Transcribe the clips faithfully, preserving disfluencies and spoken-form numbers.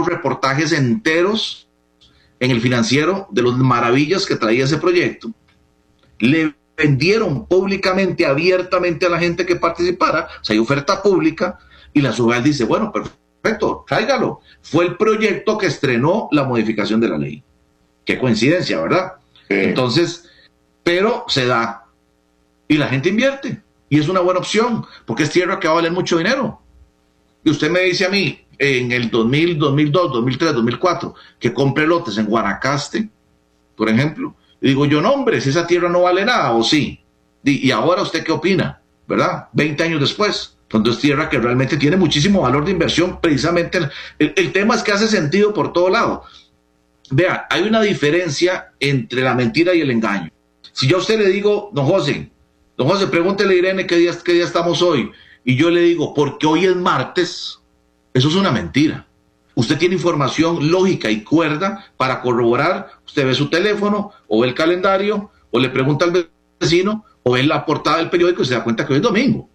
hubo reportajes enteros en el Financiero de las maravillas que traía ese proyecto. Le vendieron públicamente, abiertamente a la gente que participara, o sea, hay oferta pública, y la SUBEAL dice, bueno, perfecto, tráigalo. Fue el proyecto que estrenó la modificación de la ley. Qué coincidencia, ¿verdad? Sí. Entonces, pero se da, y la gente invierte, y es una buena opción, porque es tierra que va a valer mucho dinero. Y usted me dice a mí, en el dos mil, dos mil dos, dos mil tres, dos mil cuatro, que compré lotes en Guanacaste, por ejemplo, y digo yo, no hombre, si esa tierra no vale nada, o sí. Y, y ahora usted qué opina, ¿verdad? veinte años después, cuando es tierra que realmente tiene muchísimo valor de inversión, precisamente. El, el tema es que hace sentido por todo lado. Vea, hay una diferencia entre la mentira y el engaño. Si yo a usted le digo, don José, don José, pregúntele a Irene qué día, qué día estamos hoy, y yo le digo, porque hoy es martes, eso es una mentira. Usted tiene información lógica y cuerda para corroborar. Usted ve su teléfono, o ve el calendario, o le pregunta al vecino, o ve la portada del periódico y se da cuenta que hoy es domingo.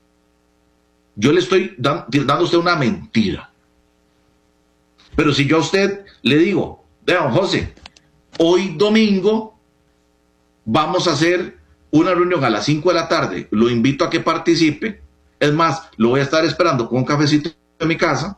Yo le estoy dan, dando a usted una mentira. Pero si yo a usted le digo, vea, don José, hoy domingo vamos a hacer una reunión a las cinco de la tarde, lo invito a que participe, es más, lo voy a estar esperando con un cafecito en mi casa,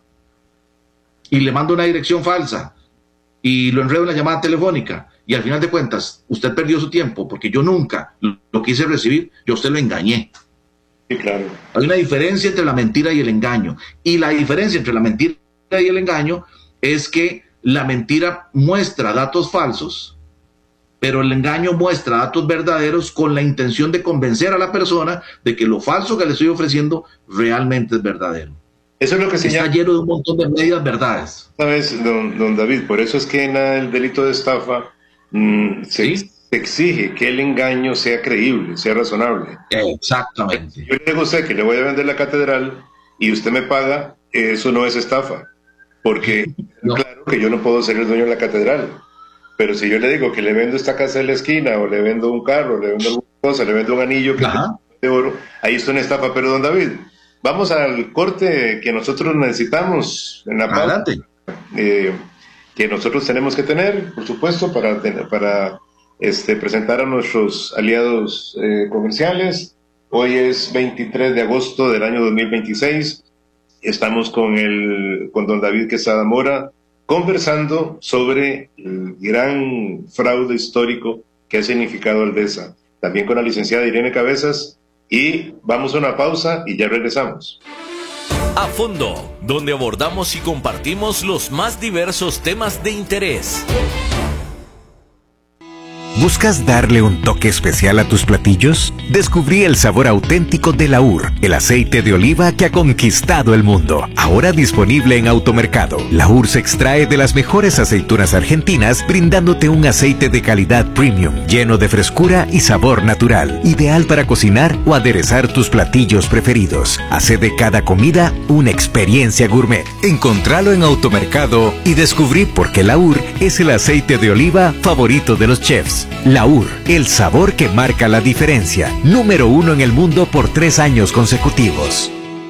y le mando una dirección falsa, y lo enredo en la llamada telefónica, y al final de cuentas, usted perdió su tiempo, porque yo nunca lo quise recibir, yo a usted lo engañé. Sí, claro. Hay una diferencia entre la mentira y el engaño, y la diferencia entre la mentira y el engaño es que la mentira muestra datos falsos, pero el engaño muestra datos verdaderos con la intención de convencer a la persona de que lo falso que le estoy ofreciendo realmente es verdadero. Eso es lo que se Está llama... lleno de un montón de medias verdades. ¿Sabes, don, don David? Por eso es que en el delito de estafa mmm, se, ¿Sí? se exige que el engaño sea creíble, sea razonable. Exactamente. Yo le digo a usted que le voy a vender la catedral y usted me paga, eso no es estafa. Porque no. Claro que yo no puedo ser el dueño de la catedral. Pero si yo le digo que le vendo esta casa de la esquina, o le vendo un carro, le vendo alguna cosa, le vendo un anillo que es de oro, ahí está una estafa. Pero don David, vamos al corte que nosotros necesitamos en la pausa, eh, que nosotros tenemos que tener, por supuesto, para, para este, presentar a nuestros aliados eh, comerciales. Hoy es veintitrés de agosto del año dos mil veintiséis. Estamos con, el, con don David Quesada Mora, conversando sobre el gran fraude histórico que ha significado Aldesa. También con la licenciada Irene Cabezas. Y vamos a una pausa y ya regresamos. A fondo, donde abordamos y compartimos los más diversos temas de interés. ¿Buscas darle un toque especial a tus platillos? Descubrí el sabor auténtico de Laur, el aceite de oliva que ha conquistado el mundo. Ahora disponible en Automercado. Laur se extrae de las mejores aceitunas argentinas, brindándote un aceite de calidad premium, lleno de frescura y sabor natural, ideal para cocinar o aderezar tus platillos preferidos. Hace de cada comida una experiencia gourmet. Encontralo en Automercado y descubrí por qué Laur es el aceite de oliva favorito de los chefs. Laur, el sabor que marca la diferencia. Número uno en el mundo por tres años consecutivos.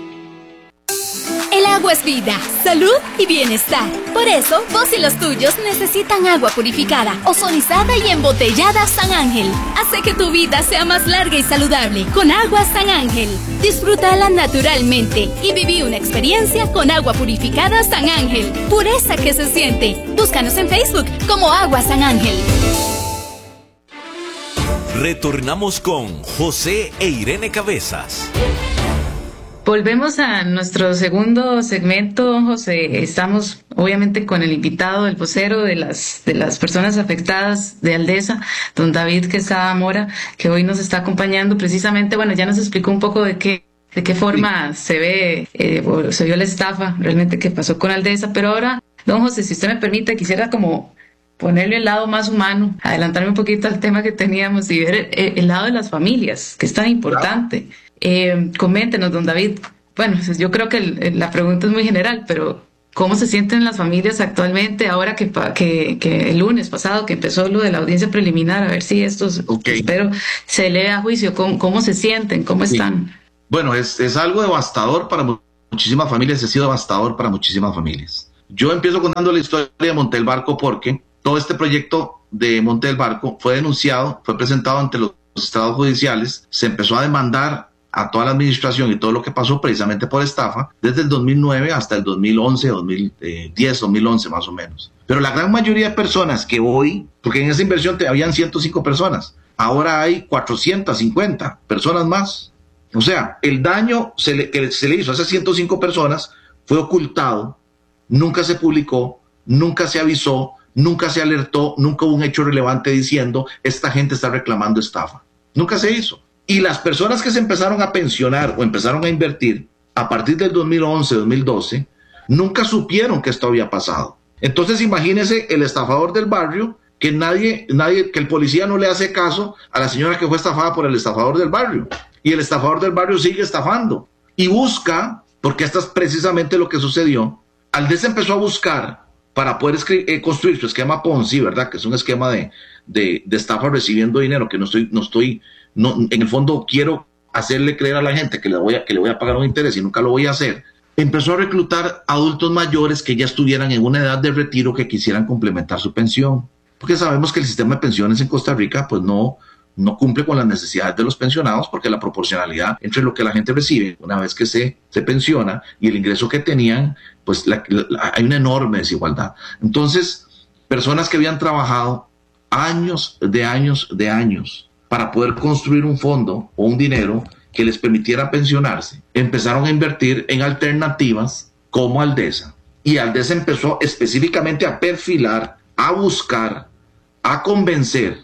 El agua es vida, salud y bienestar. Por eso, vos y los tuyos necesitan agua purificada, ozonizada y embotellada San Ángel. Hace que tu vida sea más larga y saludable con agua San Ángel. Disfrútala naturalmente y viví una experiencia con agua purificada San Ángel. Pureza que se siente. Búscanos en Facebook como Agua San Ángel. Retornamos con José e Irene Cabezas. Volvemos a nuestro segundo segmento, don José. Estamos obviamente con el invitado, el vocero de las de las personas afectadas de Aldesa, don David Quesada Mora, que hoy nos está acompañando precisamente. Bueno, ya nos explicó un poco de qué de qué forma se ve, eh, o se vio la estafa realmente que pasó con Aldesa, pero ahora, don José, si usted me permite, quisiera como ponerle el lado más humano, adelantarme un poquito al tema que teníamos y ver el, el lado de las familias, que es tan importante. Eh, coméntenos, don David. Bueno, yo creo que el, la pregunta es muy general, pero ¿cómo se sienten las familias actualmente ahora que, que, que el lunes pasado que empezó lo de la audiencia preliminar? A ver si estos, okay. espero, se eleve a juicio. ¿Cómo, cómo se sienten? ¿Cómo están? Sí. Bueno, es, es algo devastador para muchísimas familias, ha sido devastador para muchísimas familias. Yo empiezo contando la historia de Monte del Barco porque todo este proyecto de Monte del Barco fue denunciado, fue presentado ante los estados judiciales, se empezó a demandar a toda la administración y todo lo que pasó precisamente por estafa, desde el dos mil nueve hasta el dos mil once, dos mil diez, dos mil once más o menos. Pero la gran mayoría de personas que hoy, porque en esa inversión te, habían ciento cinco personas, ahora hay cuatrocientas cincuenta personas más. O sea, el daño se le, que se le hizo a esas ciento cinco personas fue ocultado, nunca se publicó, nunca se avisó, nunca se alertó, nunca hubo un hecho relevante diciendo esta gente está reclamando estafa. Nunca se hizo. Y las personas que se empezaron a pensionar o empezaron a invertir a partir del dos mil once, dos mil doce, nunca supieron que esto había pasado. Entonces imagínense el estafador del barrio, que nadie, nadie, que el policía no le hace caso a la señora que fue estafada por el estafador del barrio. Y el estafador del barrio sigue estafando. Y busca, porque esto es precisamente lo que sucedió, Aldesa empezó a buscar para poder eh, construir su esquema Ponzi, ¿verdad? Que es un esquema de, de, de estafa recibiendo dinero, que no estoy, no estoy, no, en el fondo quiero hacerle creer a la gente que le voy a, que le voy a pagar un interés y nunca lo voy a hacer. Empezó a reclutar adultos mayores que ya estuvieran en una edad de retiro que quisieran complementar su pensión. Porque sabemos que el sistema de pensiones en Costa Rica pues no, no cumple con las necesidades de los pensionados, porque la proporcionalidad entre lo que la gente recibe una vez que se, se pensiona y el ingreso que tenían, pues la, la, hay una enorme desigualdad. Entonces, personas que habían trabajado años de años de años para poder construir un fondo o un dinero que les permitiera pensionarse, empezaron a invertir en alternativas como Aldesa. Y Aldesa empezó específicamente a perfilar, a buscar, a convencer,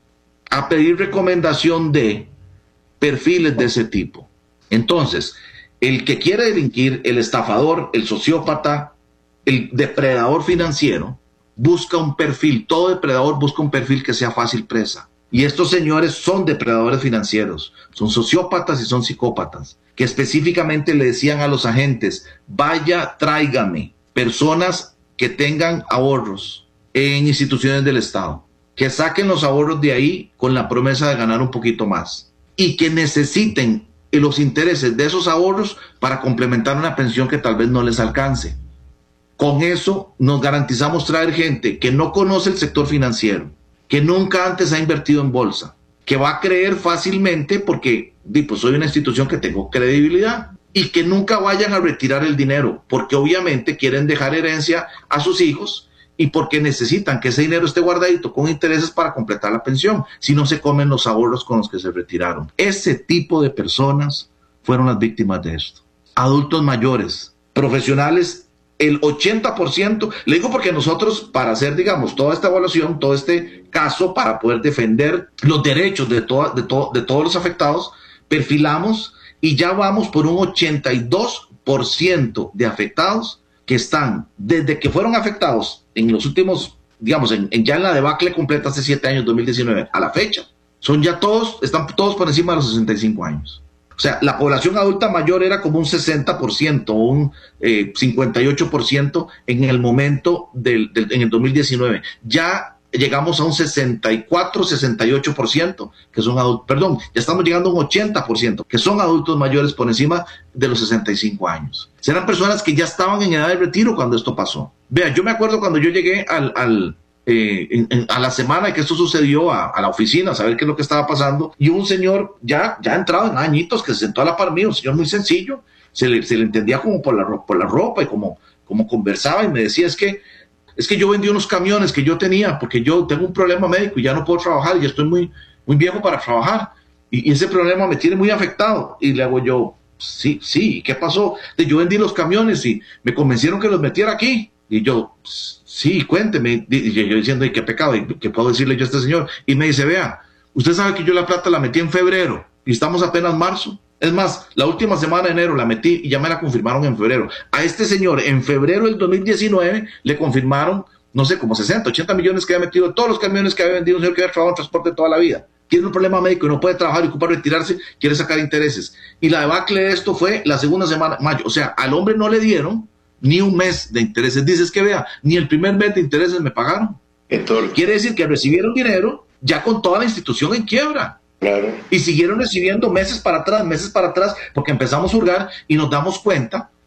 a pedir recomendación de perfiles de ese tipo. Entonces, el que quiere delinquir, el estafador, el sociópata, el depredador financiero, busca un perfil, todo depredador busca un perfil que sea fácil presa. Y estos señores son depredadores financieros, son sociópatas y son psicópatas, que específicamente le decían a los agentes, vaya, tráigame personas que tengan ahorros en instituciones del Estado, que saquen los ahorros de ahí con la promesa de ganar un poquito más y que necesiten los intereses de esos ahorros para complementar una pensión que tal vez no les alcance. Con eso nos garantizamos traer gente que no conoce el sector financiero, que nunca antes ha invertido en bolsa, que va a creer fácilmente porque pues, soy una institución que tengo credibilidad, y que nunca vayan a retirar el dinero, porque obviamente quieren dejar herencia a sus hijos y porque necesitan que ese dinero esté guardadito con intereses para completar la pensión, si no se comen los ahorros con los que se retiraron. Ese tipo de personas fueron las víctimas de esto. Adultos mayores, profesionales, el ochenta por ciento, le digo porque nosotros para hacer, digamos, toda esta evaluación, todo este caso, para poder defender los derechos de, to de, to de todos los afectados, perfilamos y ya vamos por un ochenta y dos por ciento de afectados que están, desde que fueron afectados en los últimos, digamos, en, en ya en la debacle completa hace siete años, dos mil diecinueve, a la fecha, son ya todos, están todos por encima de los sesenta y cinco años. O sea, la población adulta mayor era como un sesenta por ciento o un eh, cincuenta y ocho por ciento en el momento del, del en el dos mil diecinueve. Ya llegamos a un sesenta y cuatro, sesenta y ocho por ciento que son adultos, perdón, ya estamos llegando a un ochenta por ciento que son adultos mayores por encima de los sesenta y cinco años. Serán personas que ya estaban en edad de retiro cuando esto pasó. Vea, yo me acuerdo cuando yo llegué al, al Eh, en, en, a la semana que esto sucedió a, a la oficina, a saber qué es lo que estaba pasando, y un señor ya, ya entrado en añitos que se sentó a la par mío, un señor muy sencillo, se le, se le entendía como por la, por la ropa y como, como conversaba y me decía, es que, es que yo vendí unos camiones que yo tenía porque yo tengo un problema médico y ya no puedo trabajar y ya estoy muy, muy viejo para trabajar y, y ese problema me tiene muy afectado. Y le hago yo, sí, sí, ¿qué pasó? Yo vendí los camiones y me convencieron que los metiera aquí. Y yo, sí, cuénteme. Y yo diciendo, ¿y qué pecado? ¿Qué puedo decirle yo a este señor? Y me dice, vea, usted sabe que yo la plata la metí en febrero y estamos apenas marzo. Es más, la última semana de enero la metí y ya me la confirmaron en febrero. A este señor, en febrero del dos mil diecinueve, le confirmaron, no sé, como sesenta, ochenta millones que había metido, todos los camiones que había vendido un señor que había trabajado en transporte toda la vida. Tiene un problema médico y no puede trabajar y ocupa retirarse, quiere sacar intereses. Y la debacle de esto fue la segunda semana, mayo. O sea, al hombre no le dieron ni un mes de intereses. Dices que vea, ni el primer mes de intereses me pagaron. Entonces, quiere decir que recibieron dinero ya con toda la institución en quiebra. Claro. Y siguieron recibiendo meses para atrás, meses para atrás, porque empezamos a hurgar y nos damos cuenta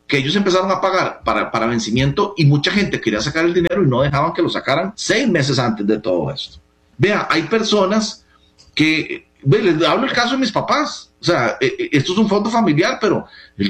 que ellos empezaron a pagar para, para vencimiento y mucha gente quería sacar el dinero y no dejaban que lo sacaran seis meses antes de todo esto. Vea, hay personas que, ve, les hablo el caso de mis papás, o sea, esto es un fondo familiar, pero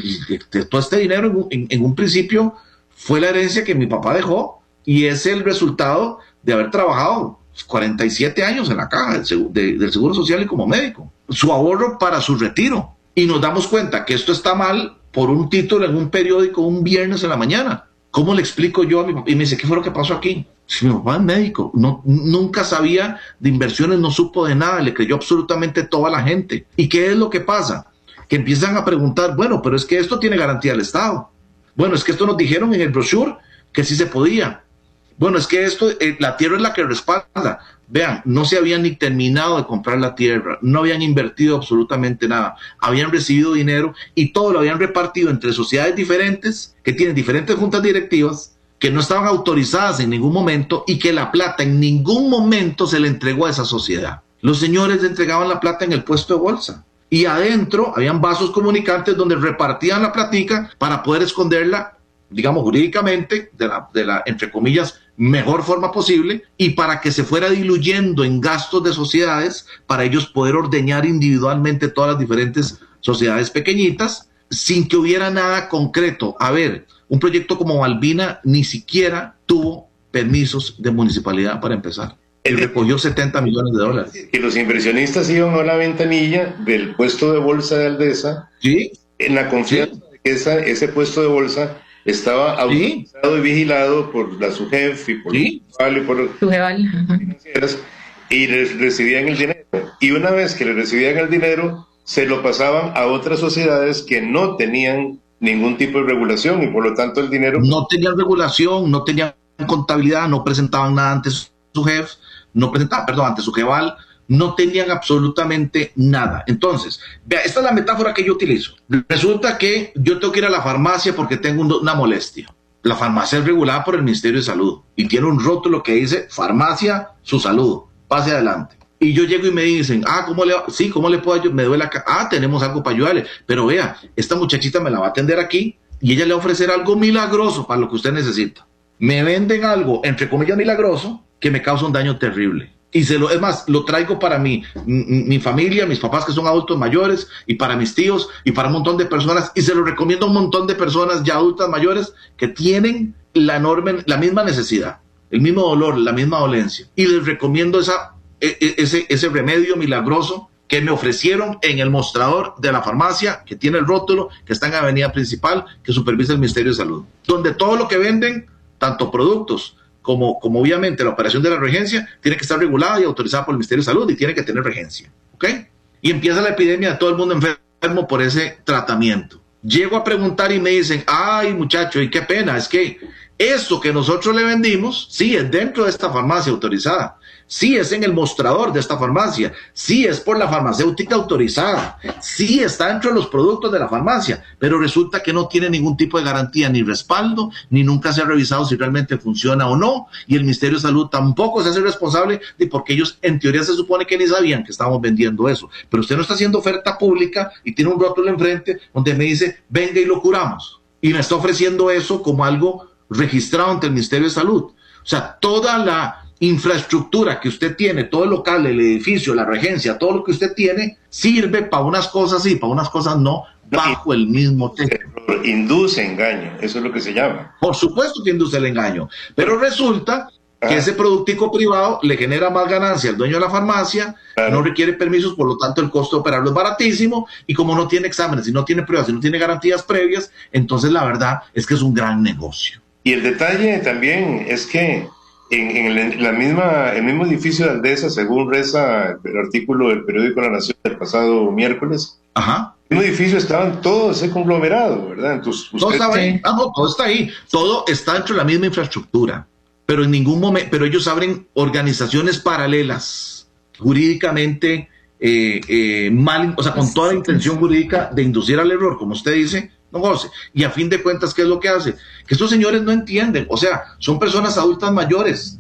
todo este dinero en, en, en un principio fue la herencia que mi papá dejó y es el resultado de haber trabajado cuarenta y siete años en la caja del seguro, de, del Seguro Social y como médico. Su ahorro para su retiro. Y nos damos cuenta que esto está mal por un título en un periódico un viernes en la mañana. ¿Cómo le explico yo a mi papá? Y me dice, ¿qué fue lo que pasó aquí? Si mi papá es médico, no, nunca sabía de inversiones, no supo de nada, le creyó absolutamente toda la gente. ¿Y qué es lo que pasa? Que empiezan a preguntar, bueno, pero es que esto tiene garantía del Estado. Bueno, es que esto nos dijeron en el brochure que sí se podía. Bueno, es que esto, eh, la tierra es la que respalda. Vean, no se habían ni terminado de comprar la tierra, no habían invertido absolutamente nada, habían recibido dinero y todo lo habían repartido entre sociedades diferentes, que tienen diferentes juntas directivas, que no estaban autorizadas en ningún momento y que la plata en ningún momento se le entregó a esa sociedad. Los señores le entregaban la plata en el puesto de bolsa. Y adentro habían vasos comunicantes donde repartían la platica para poder esconderla, digamos, jurídicamente, de la, de la, entre comillas, mejor forma posible, y para que se fuera diluyendo en gastos de sociedades, para ellos poder ordeñar individualmente todas las diferentes sociedades pequeñitas, sin que hubiera nada concreto. A ver, un proyecto como Malvina ni siquiera tuvo permisos de municipalidad para empezar. Él recogió setenta millones de dólares. Que los inversionistas iban a la ventanilla del puesto de bolsa de Aldesa, ¿sí?, en la confianza ¿sí?, de que esa, ese puesto de bolsa estaba autorizado ¿sí?, y vigilado por la SUGEF y por ¿sí?, y por financieras, y les recibían el dinero. Y una vez que le recibían el dinero, se lo pasaban a otras sociedades que no tenían ningún tipo de regulación y por lo tanto el dinero... No tenían regulación, no tenían contabilidad, no presentaban nada ante SUGEF, no presentaban, perdón, ante SUGEVAL, no tenían absolutamente nada. Entonces, vea, esta es la metáfora que yo utilizo. Resulta que yo tengo que ir a la farmacia porque tengo un, una molestia. La farmacia es regulada por el Ministerio de Salud y tiene un rótulo que dice farmacia, su salud, pase adelante. Y yo llego y me dicen, ah, ¿cómo le va? Sí, ¿cómo le puedo ayudar? Me duele acá. Ah, tenemos algo para ayudarle. Pero vea, esta muchachita me la va a atender aquí y ella le va a ofrecer algo milagroso para lo que usted necesita. Me venden algo, entre comillas, milagroso, que me causa un daño terrible. Y se lo, es más, lo traigo para mi, mi, mi familia, mis papás que son adultos mayores, y para mis tíos, y para un montón de personas, y se lo recomiendo a un montón de personas ya adultas mayores que tienen la enorme, la misma necesidad, el mismo dolor, la misma dolencia. Y les recomiendo esa, ese, ese remedio milagroso que me ofrecieron en el mostrador de la farmacia, que tiene el rótulo, que está en Avenida Principal, que supervisa el Ministerio de Salud, donde todo lo que venden, tanto productos como, como obviamente la operación de la regencia, tiene que estar regulada y autorizada por el Ministerio de Salud y tiene que tener regencia, ¿ok? Y empieza la epidemia de todo el mundo enfermo por ese tratamiento. Llego a preguntar y me dicen, ay muchacho, y qué pena, es que esto que nosotros le vendimos, sí es dentro de esta farmacia autorizada, sí es en el mostrador de esta farmacia, sí es por la farmacéutica autorizada, sí está dentro de los productos de la farmacia, pero resulta que no tiene ningún tipo de garantía ni respaldo, ni nunca se ha revisado si realmente funciona o no, y el Ministerio de Salud tampoco se hace responsable de porque ellos en teoría se supone que ni sabían que estábamos vendiendo eso, pero usted no está haciendo oferta pública y tiene un rótulo enfrente donde me dice, venga y lo curamos, y me está ofreciendo eso como algo registrado ante el Ministerio de Salud. O sea, toda la infraestructura que usted tiene, todo el local, el edificio, la regencia, todo lo que usted tiene, sirve para unas cosas sí, para unas cosas no, bajo el mismo techo. Induce engaño, eso es lo que se llama. Por supuesto que induce el engaño, pero resulta que ese productico privado le genera más ganancia al dueño de la farmacia, claro, no requiere permisos, por lo tanto el costo de operarlo es baratísimo, y como no tiene exámenes, y no tiene pruebas, y no tiene garantías previas, entonces la verdad es que es un gran negocio. Y el detalle también es que en, en el, la misma, el mismo edificio de Aldesa, según reza el artículo del periódico La Nación del pasado miércoles, ajá, en el edificio estaban todo ese conglomerado, ¿verdad? Entonces, todo, estaba ahí. Ah, no, todo está ahí, todo está dentro de la misma infraestructura, pero en ningún momento, pero ellos abren organizaciones paralelas, jurídicamente eh, eh, mal, o sea, con toda la intención jurídica de inducir al error, como usted dice, no José, y a fin de cuentas, ¿qué es lo que hace? Que estos señores no entienden, o sea, son personas adultas mayores,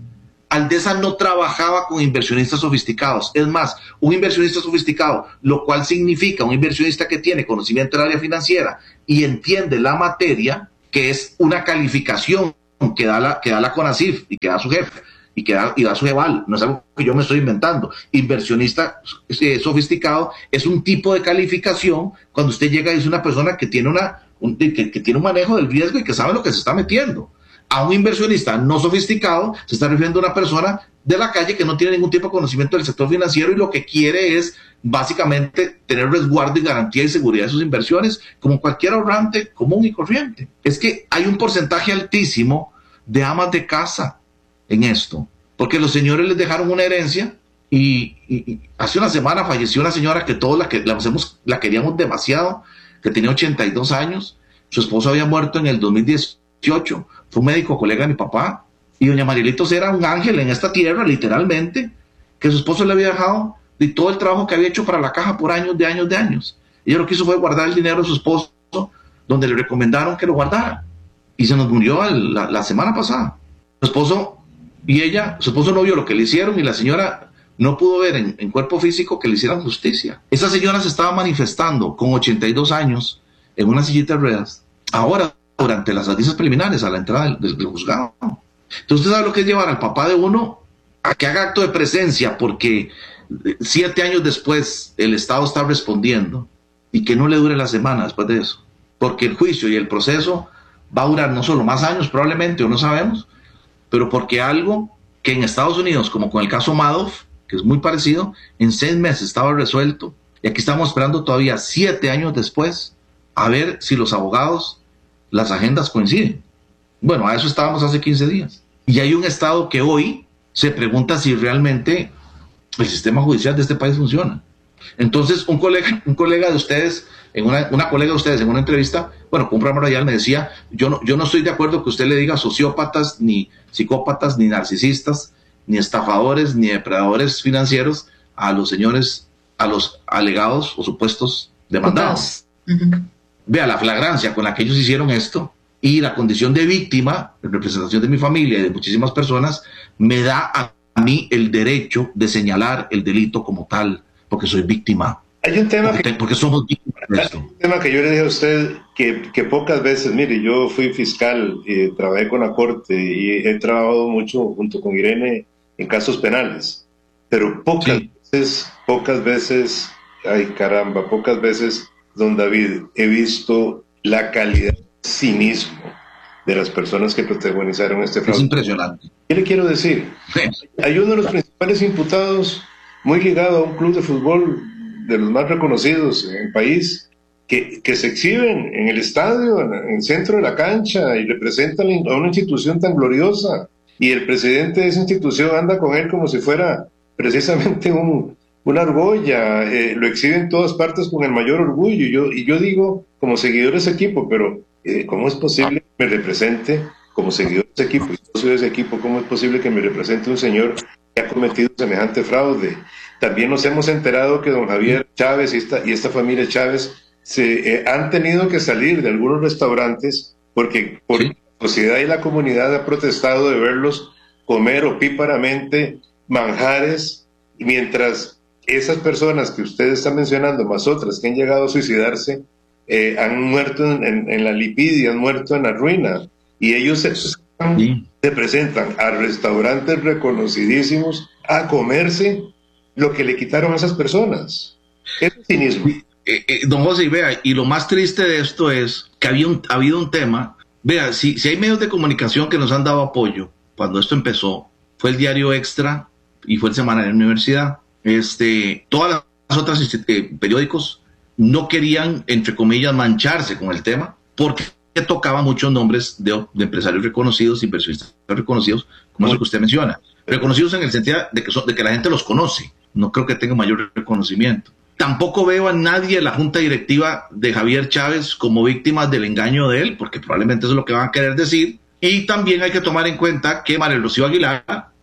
Aldesa no trabajaba con inversionistas sofisticados. Es más, un inversionista sofisticado, lo cual significa un inversionista que tiene conocimiento del área financiera y entiende la materia, que es una calificación que da la, que da la CONACYT y que da su jefe y que da, y da su eval. No es algo que yo me estoy inventando. Inversionista eh, sofisticado es un tipo de calificación cuando usted llega y es una persona que tiene, una, un, que, que tiene un manejo del riesgo y que sabe lo que se está metiendo. A un inversionista no sofisticado se está refiriendo a una persona de la calle que no tiene ningún tipo de conocimiento del sector financiero y lo que quiere es básicamente tener resguardo y garantía y seguridad de sus inversiones como cualquier ahorrante común y corriente. Es que hay un porcentaje altísimo de amas de casa en esto, porque los señores les dejaron una herencia y, y, y hace una semana falleció una señora que todos la, que, la, hacemos, la queríamos demasiado, que tenía ochenta y dos años, su esposo había muerto en el dos mil dieciocho, fue un médico colega de mi papá, y doña Marielitos era un ángel en esta tierra, literalmente, que su esposo le había dejado de todo el trabajo que había hecho para la caja por años de años de años. Ella lo que hizo fue guardar el dinero de su esposo, donde le recomendaron que lo guardara, y se nos murió el, la, la semana pasada. Su esposo y ella, su esposo no vio lo que le hicieron, y la señora no pudo ver en, en cuerpo físico que le hicieran justicia. Esa señora se estaba manifestando con ochenta y dos años en una sillita de ruedas, ahora durante las audiencias preliminares a la entrada del, del, del juzgado. Entonces usted sabe lo que es llevar al papá de uno a que haga acto de presencia porque siete años después el Estado está respondiendo y que no le dure la semana después de eso, porque el juicio y el proceso va a durar no solo más años probablemente, o no sabemos, pero porque algo que en Estados Unidos, como con el caso Madoff, que es muy parecido, en seis meses estaba resuelto, y aquí estamos esperando todavía siete años después a ver si los abogados, las agendas coinciden. Bueno, a eso estábamos hace quince días. Y hay un Estado que hoy se pregunta si realmente el sistema judicial de este país funciona. Entonces, un colega, un colega de ustedes, en una, una colega de ustedes en una entrevista, bueno, con un programa radial me decía, yo no, yo no estoy de acuerdo que usted le diga sociópatas, ni psicópatas, ni narcisistas, ni estafadores, ni depredadores financieros a los señores, a los alegados o supuestos demandados. Uh-huh. Vea la flagrancia con la que ellos hicieron esto y la condición de víctima, en representación de mi familia y de muchísimas personas, me da a mí el derecho de señalar el delito como tal, porque soy víctima. Hay un tema, porque, que, porque somos víctimas de esto. Hay un tema que yo le dije a usted que, que pocas veces, mire, yo fui fiscal, eh, trabajé con la Corte y he trabajado mucho junto con Irene en casos penales, pero pocas sí. veces, pocas veces, ay caramba, pocas veces, don David, he visto la calidad de cinismo de las personas que protagonizaron este fraude. Es impresionante. ¿Qué le quiero decir? Hay uno de los principales imputados, muy ligado a un club de fútbol de los más reconocidos en el país, que, que se exhiben en el estadio, en el centro de la cancha, y representan a una institución tan gloriosa, y el presidente de esa institución anda con él como si fuera precisamente un... una argolla, eh, lo exhibe en todas partes con el mayor orgullo, y yo, y yo digo, como seguidor de ese equipo, pero eh, ¿cómo es posible que me represente como seguidor de ese equipo? Si yo soy de ese equipo, ¿cómo es posible que me represente un señor que ha cometido semejante fraude? También nos hemos enterado que don Javier Chávez y esta, y esta familia Chávez se eh, han tenido que salir de algunos restaurantes porque por ¿Sí? la sociedad y la comunidad ha protestado de verlos comer opíparamente manjares, mientras esas personas que usted está mencionando, más otras que han llegado a suicidarse, eh, han muerto en, en, en la lipidia, han muerto en la ruina, y ellos se, sí. se presentan a restaurantes reconocidísimos a comerse lo que le quitaron a esas personas. Es cinismo. Eh, eh, don José, vea, y lo más triste de esto es que había un, ha habido un tema, vea, si, si hay medios de comunicación que nos han dado apoyo cuando esto empezó, fue el Diario Extra y fue el Semanario de la Universidad. Este, todas las otras eh, periódicos no querían, entre comillas, mancharse con el tema porque tocaba muchos nombres de, de empresarios reconocidos, inversionistas reconocidos, como eso que usted menciona, reconocidos en el sentido de que, son, de que la gente los conoce. No creo que tenga mayor reconocimiento. Tampoco veo a nadie en la junta directiva de Javier Chávez como víctimas del engaño de él, porque probablemente eso es lo que van a querer decir. Y también hay que tomar en cuenta que María Rocío Aguilar,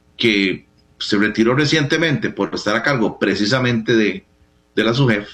que se retiró recientemente por estar a cargo precisamente de, de la SUGEF,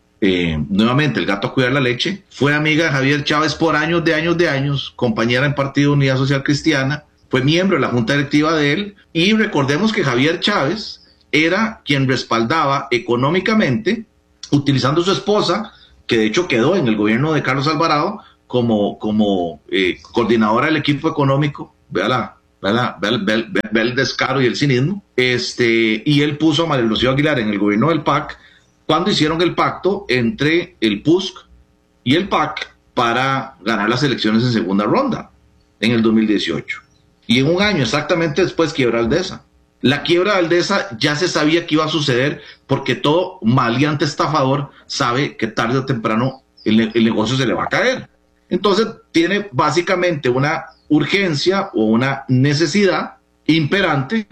eh, nuevamente el gato a cuidar la leche, fue amiga de Javier Chávez por años de años de años, compañera en Partido Unidad Social Cristiana, fue miembro de la junta directiva de él, y recordemos que Javier Chávez era quien respaldaba económicamente, utilizando su esposa, que de hecho quedó en el gobierno de Carlos Alvarado como, como eh, coordinadora del equipo económico. Vea la, vea, la, vea, el, vea, vea el descaro y el cinismo. Este, y él puso a María Lucía Aguilar en el gobierno del P A C cuando hicieron el pacto entre el P U S C y el P A C para ganar las elecciones en segunda ronda en el dos mil dieciocho. Y en un año exactamente después quiebra Aldesa. La quiebra de Aldesa ya se sabía que iba a suceder porque todo maleante estafador sabe que tarde o temprano el, el negocio se le va a caer. Entonces tiene básicamente una urgencia o una necesidad imperante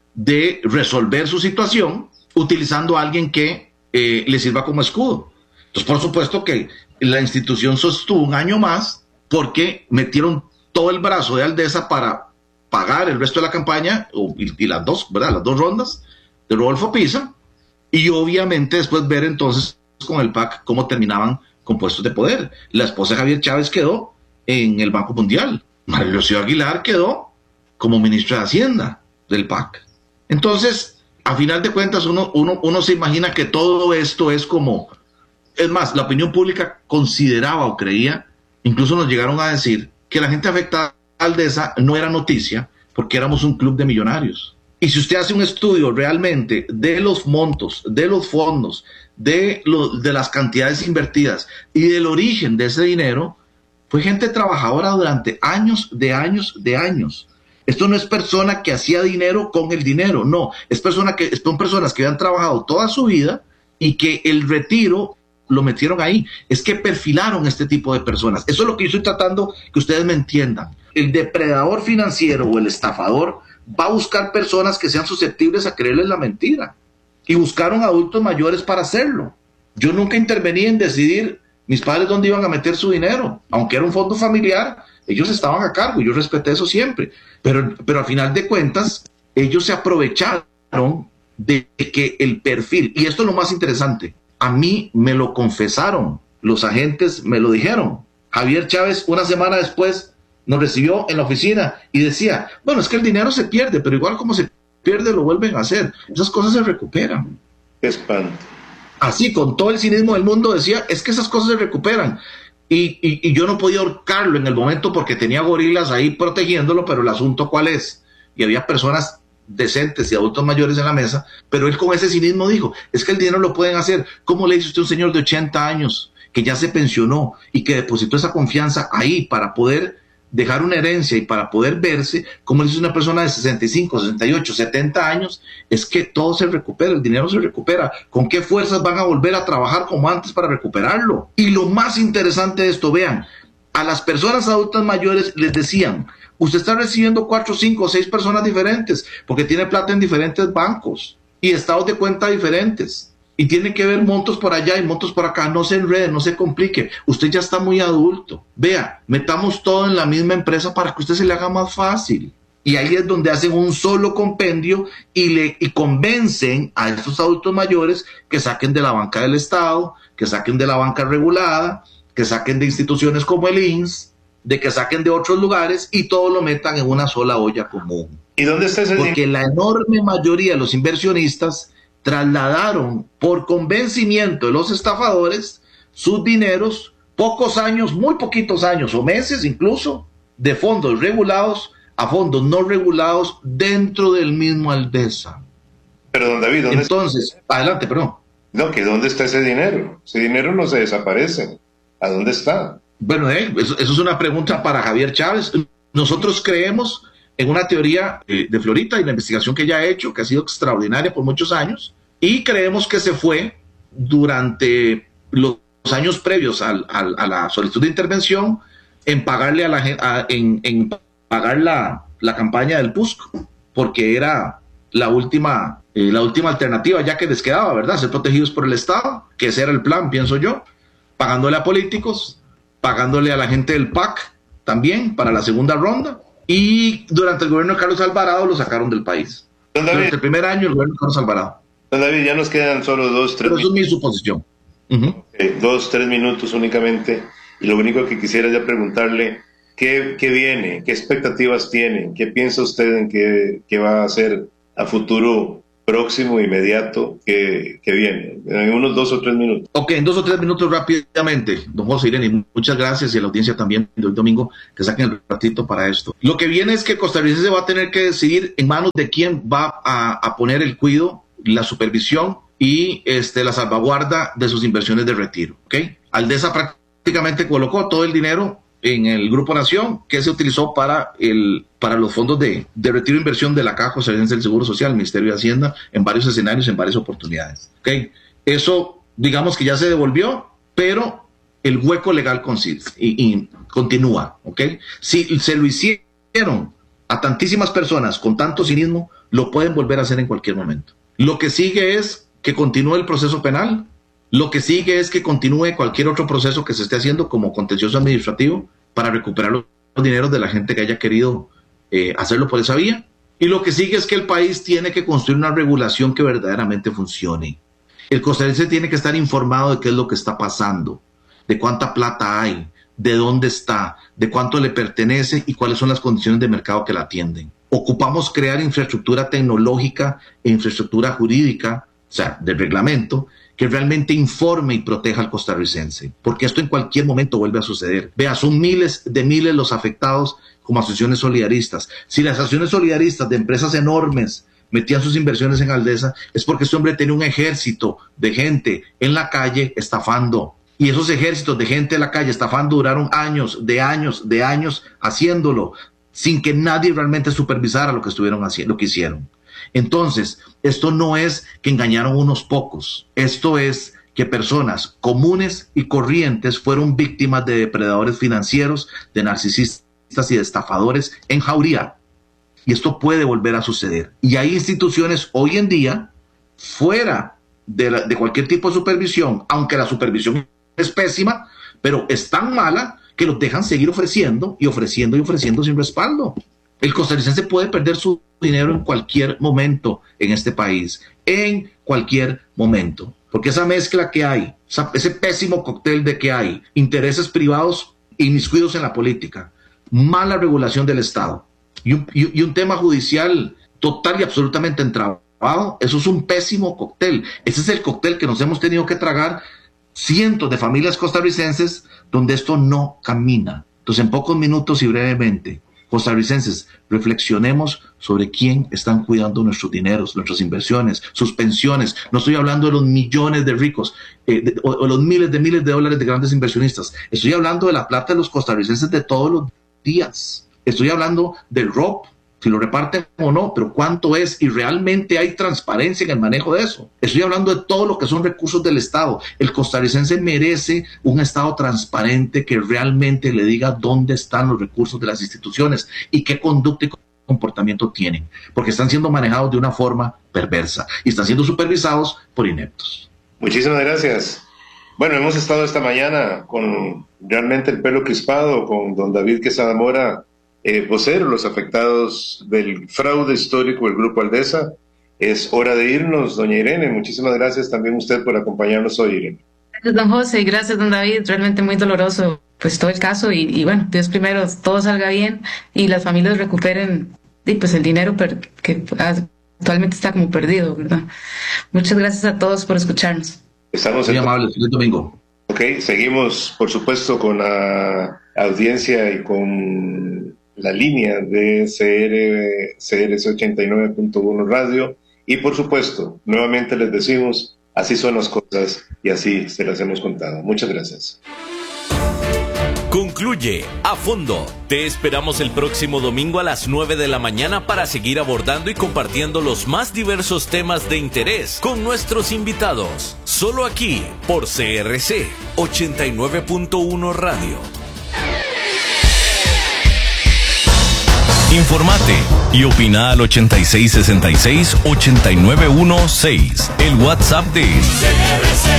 de resolver su situación utilizando a alguien que eh, le sirva como escudo. Entonces, por supuesto que la institución sostuvo un año más porque metieron todo el brazo de Aldesa para pagar el resto de la campaña, y, y las dos, ¿verdad? Las dos rondas de Rodolfo Pisa, y obviamente después ver entonces con el P A C cómo terminaban con puestos de poder. La esposa de Javier Chávez quedó en el Banco Mundial. María Lucía Aguilar quedó como ministra de Hacienda del P A C. Entonces, a final de cuentas, uno, uno, uno se imagina que todo esto es como... Es más, la opinión pública consideraba o creía, incluso nos llegaron a decir, que la gente afectada Aldesa no era noticia porque éramos un club de millonarios. Y si usted hace un estudio realmente de los montos, de los fondos, de, lo, de las cantidades invertidas y del origen de ese dinero, fue gente trabajadora durante años, de años, de años. Esto no es persona que hacía dinero con el dinero, no. Es persona que, son personas que habían trabajado toda su vida y que el retiro lo metieron ahí. Es que perfilaron este tipo de personas. Eso es lo que yo estoy tratando que ustedes me entiendan. El depredador financiero o el estafador va a buscar personas que sean susceptibles a creerles la mentira. Y buscaron adultos mayores para hacerlo. Yo nunca intervení en decidir mis padres dónde iban a meter su dinero. Aunque era un fondo familiar, ellos estaban a cargo y yo respeté eso siempre. Pero, pero al final de cuentas, ellos se aprovecharon de que el perfil, y esto es lo más interesante, a mí me lo confesaron, los agentes me lo dijeron. Javier Chávez, una semana después, nos recibió en la oficina y decía, bueno, es que el dinero se pierde, pero igual como se pierde lo vuelven a hacer. Esas cosas se recuperan. Espanto. Así, con todo el cinismo del mundo, decía, es que esas cosas se recuperan. Y, y, y yo no podía ahorcarlo en el momento porque tenía gorilas ahí protegiéndolo, pero el asunto ¿cuál es? Y había personas decentes y adultos mayores en la mesa, pero él con ese cinismo dijo, es que el dinero lo pueden hacer. ¿Cómo le dice usted a un señor de ochenta años que ya se pensionó y que depositó esa confianza ahí para poder dejar una herencia y para poder verse, como dice una persona de sesenta y cinco, sesenta y ocho, setenta años, es que todo se recupera, el dinero se recupera? ¿Con qué fuerzas van a volver a trabajar como antes para recuperarlo? Y lo más interesante de esto, vean, a las personas adultas mayores les decían, usted está recibiendo cuatro, cinco, seis personas diferentes, porque tiene plata en diferentes bancos y estados de cuenta diferentes. Y tiene que ver montos por allá y montos por acá. No se enrede, no se complique. Usted ya está muy adulto. Vea, metamos todo en la misma empresa para que usted se le haga más fácil. Y ahí es donde hacen un solo compendio y, le, y convencen a estos adultos mayores que saquen de la banca del Estado, que saquen de la banca regulada, que saquen de instituciones como el I N S S, de que saquen de otros lugares y todo lo metan en una sola olla común. ¿Y dónde está ese dinero? Porque la enorme mayoría de los inversionistas trasladaron por convencimiento de los estafadores sus dineros, pocos años, muy poquitos años o meses incluso, de fondos regulados a fondos no regulados dentro del mismo Aldesa. Pero don David, ¿dónde Entonces, está? adelante, perdón. No, que ¿dónde está ese dinero? Ese dinero no se desaparece. ¿A dónde está? Bueno, eh, eso, eso es una pregunta para Javier Chávez. Nosotros creemos en una teoría eh, de Florita y la investigación que ella ha hecho, que ha sido extraordinaria por muchos años, y creemos que se fue durante los años previos al, al, a la solicitud de intervención en pagarle a la a, en, en pagar la, la campaña del P U S C, porque era la última, eh, la última alternativa ya que les quedaba, ¿verdad? Ser protegidos por el Estado, que ese era el plan, pienso yo, pagándole a políticos, pagándole a la gente del P A C también para la segunda ronda. Y durante el gobierno de Carlos Alvarado lo sacaron del país. Don David, durante el primer año el gobierno de Carlos Alvarado. Don David, ya nos quedan solo dos, tres Pero eso es mi minutos. suposición. Uh-huh. Eh, dos, tres minutos únicamente. Y lo único que quisiera ya preguntarle, ¿qué, qué viene? ¿Qué expectativas tienen? ¿Qué piensa usted en qué, qué va a hacer a futuro próximo, inmediato, que, que viene? En unos dos o tres minutos. Ok, en dos o tres minutos rápidamente, don José Irene, muchas gracias, y a la audiencia también de hoy domingo, que saquen el ratito para esto. Lo que viene es que el costarricense va a tener que decidir en manos de quién va a, a poner el cuidado, la supervisión y este, la salvaguarda de sus inversiones de retiro. ¿Okay? Aldesa prácticamente colocó todo el dinero en el Grupo Nación, que se utilizó para el para los fondos de, de retiro e inversión de la Caja Costarricense del Seguro Social, el Ministerio de Hacienda, en varios escenarios, en varias oportunidades. ¿Okay? Eso, digamos que ya se devolvió, pero el hueco legal consiste y, y continúa. ¿Okay? Si se lo hicieron a tantísimas personas con tanto cinismo, lo pueden volver a hacer en cualquier momento. Lo que sigue es que continúe el proceso penal. Lo que sigue es que continúe cualquier otro proceso que se esté haciendo como contencioso administrativo para recuperar los dineros de la gente que haya querido eh, hacerlo por esa vía. Y lo que sigue es que el país tiene que construir una regulación que verdaderamente funcione. El costarricense tiene que estar informado de qué es lo que está pasando, de cuánta plata hay, de dónde está, de cuánto le pertenece y cuáles son las condiciones de mercado que la atienden. Ocupamos crear infraestructura tecnológica e infraestructura jurídica, o sea, de reglamento, que realmente informe y proteja al costarricense, porque esto en cualquier momento vuelve a suceder. Vea, son miles de miles los afectados como asociaciones solidaristas. Si las asociaciones solidaristas de empresas enormes metían sus inversiones en Aldesa, es porque este hombre tenía un ejército de gente en la calle estafando. Y esos ejércitos de gente en la calle estafando duraron años, de años, de años haciéndolo, sin que nadie realmente supervisara lo que estuvieron haciendo, lo que hicieron. Entonces, esto no es que engañaron unos pocos, esto es que personas comunes y corrientes fueron víctimas de depredadores financieros, de narcisistas y de estafadores en jauría. Y esto puede volver a suceder. Y hay instituciones hoy en día, fuera de, la, de cualquier tipo de supervisión, aunque la supervisión es pésima, pero es tan mala que los dejan seguir ofreciendo y ofreciendo y ofreciendo sin respaldo. El costarricense puede perder su dinero en cualquier momento en este país, en cualquier momento, porque esa mezcla que hay, ese pésimo cóctel de que hay intereses privados inmiscuidos en la política, mala regulación del Estado y un, y, y un tema judicial total y absolutamente entrabado, eso es un pésimo cóctel. Ese es el cóctel que nos hemos tenido que tragar cientos de familias costarricenses donde esto no camina. Entonces, en pocos minutos y brevemente, costarricenses, reflexionemos sobre quién están cuidando nuestros dineros, nuestras inversiones, sus pensiones. No estoy hablando de los millones de ricos eh, de, o, o los miles de miles de dólares de grandes inversionistas. Estoy hablando de la plata de los costarricenses de todos los días. Estoy hablando del R O P, si lo reparten o no, pero cuánto es, y realmente hay transparencia en el manejo de eso. Estoy hablando de todo lo que son recursos del Estado. El costarricense merece un Estado transparente que realmente le diga dónde están los recursos de las instituciones y qué conducta y comportamiento tienen, porque están siendo manejados de una forma perversa y están siendo supervisados por ineptos. Muchísimas gracias. Bueno, hemos estado esta mañana con realmente el pelo crispado con don David Quesada Mora, Eh, vocero, los afectados del fraude histórico del Grupo Aldesa. Es hora de irnos, doña Irene. Muchísimas gracias también usted por acompañarnos hoy, Irene. Gracias, don José, y gracias, don David. Realmente muy doloroso pues todo el caso y, y bueno, Dios primero, todo salga bien y las familias recuperen y, pues, el dinero per, que actualmente está como perdido, ¿verdad? Muchas gracias a todos por escucharnos. Estamos muy amables. Feliz domingo. Ok, seguimos, por supuesto, con la audiencia y con la línea de C R C ochenta y nueve punto uno Radio, y por supuesto, nuevamente les decimos, así son las cosas y así se las hemos contado. Muchas gracias. Concluye A Fondo. Te esperamos el próximo domingo a las nueve de la mañana para seguir abordando y compartiendo los más diversos temas de interés con nuestros invitados. Solo aquí por C R C ochenta y nueve punto uno Radio. Informate y opina al ochenta y seis sesenta y seis ochenta y nueve dieciséis, el WhatsApp de C R C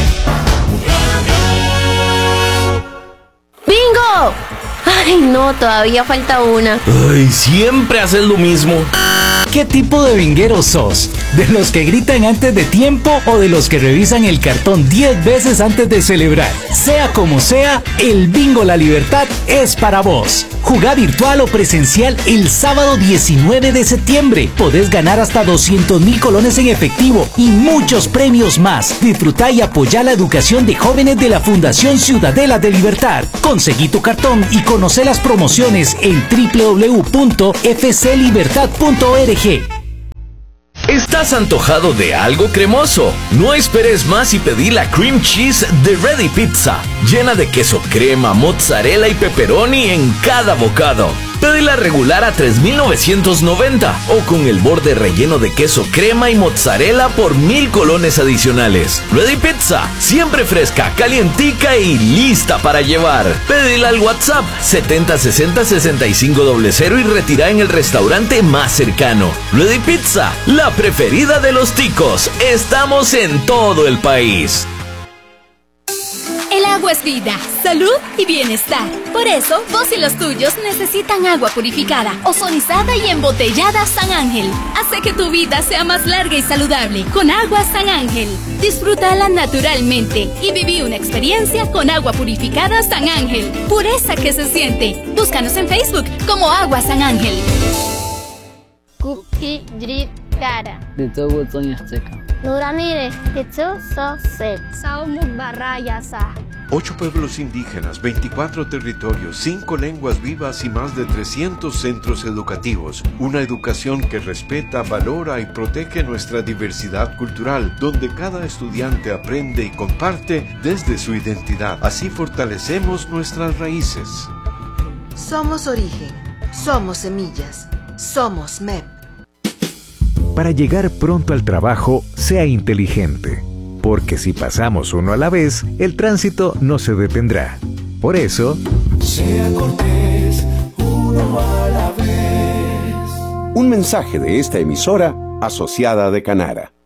¡Bingo! Ay, no, todavía falta una. Ay, siempre haces lo mismo. ¿Qué tipo de vinguero sos? ¿De los que gritan antes de tiempo o de los que revisan el cartón diez veces antes de celebrar? Sea como sea, el Bingo La Libertad es para vos. Jugá virtual o presencial el sábado diecinueve de septiembre. Podés ganar hasta doscientos mil colones en efectivo y muchos premios más. Disfrutá y apoyá la educación de jóvenes de la Fundación Ciudadela de Libertad. Conseguí tu cartón y conoce las promociones en doble u doble u doble u punto f c libertad punto org. ¿Estás antojado de algo cremoso? No esperes más y pedí la cream cheese de Ready Pizza, llena de queso crema, mozzarella y pepperoni en cada bocado. Pedila regular a tres mil novecientos noventa o con el borde relleno de queso crema y mozzarella por mil colones adicionales. Ready Pizza, siempre fresca, calientica y lista para llevar. Pedila al WhatsApp setenta sesenta sesenta y cinco cero y retira en el restaurante más cercano. Ready Pizza, la preferida de los ticos. Estamos en todo el país. El agua es vida, salud y bienestar. Por eso, vos y los tuyos necesitan agua purificada, ozonizada y embotellada San Ángel. Hace que tu vida sea más larga y saludable con agua San Ángel. Disfrútala naturalmente y viví una experiencia con agua purificada San Ángel. Pureza que se siente. Búscanos en Facebook como Agua San Ángel. Kuki Drit Kara. Nuranire, Hitsu So Set. Saumut Barayasa. Ocho pueblos indígenas, veinticuatro territorios, cinco lenguas vivas y más de trescientos centros educativos. Una educación que respeta, valora y protege nuestra diversidad cultural, donde cada estudiante aprende y comparte desde su identidad. Así fortalecemos nuestras raíces. Somos origen, somos semillas, somos M E P. Para llegar pronto al trabajo, sea inteligente. Porque si pasamos uno a la vez, el tránsito no se detendrá. Por eso, sea cortés, uno a la vez. Un mensaje de esta emisora asociada de Canara.